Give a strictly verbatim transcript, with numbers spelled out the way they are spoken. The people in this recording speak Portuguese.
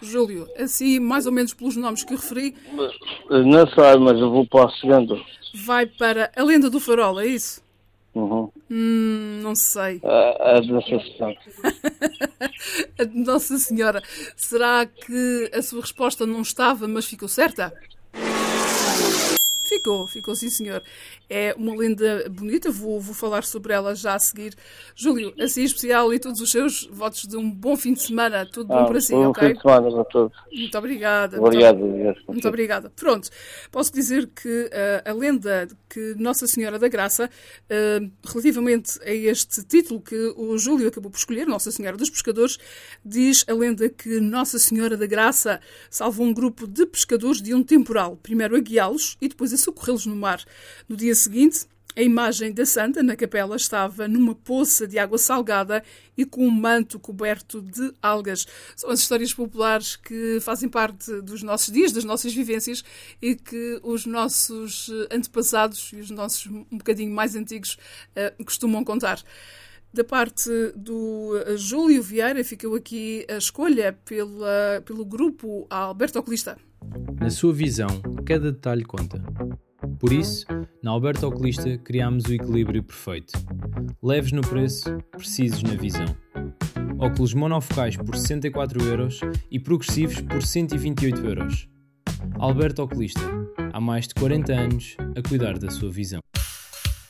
Júlio, assim, mais ou menos pelos nomes que eu referi, Não sei, mas eu vou para a segunda. vai para A Lenda do Farol, é isso? Uhum. Hum, não sei. A, a Nossa Senhora. A de Nossa Senhora. Será que a sua resposta não estava, mas ficou certa? Ficou, ficou sim, senhor. É uma lenda bonita, vou, vou falar sobre ela já a seguir. Júlio, assim em especial e todos os seus votos de um bom fim de semana. Tudo bom Ah, para si, foi um ok? fim de semana para todos. Muito obrigada. Muito Obrigado. obrigado. Muito obrigada. Pronto, posso dizer que uh, a lenda que Nossa Senhora da Graça, uh, relativamente a este título que o Júlio acabou por escolher, Nossa Senhora dos Pescadores, diz a lenda que Nossa Senhora da Graça salvou um grupo de pescadores de um temporal, primeiro a guiá-los e depois a socorrê-los no mar. No dia seguinte, a imagem da Santa na capela estava numa poça de água salgada e com um manto coberto de algas. São as histórias populares que fazem parte dos nossos dias, das nossas vivências e que os nossos antepassados e os nossos um bocadinho mais antigos uh, costumam contar. Da parte do Júlio Vieira ficou aqui a escolha pela, pelo grupo Alberto Oculista. Na sua visão, cada detalhe conta. Por isso, na Alberto Oculista criámos o equilíbrio perfeito. Leves no preço, precisos na visão. Óculos monofocais por sessenta e quatro euros e progressivos por cento e vinte e oito euros. Alberto Oculista, há mais de quarenta anos a cuidar da sua visão.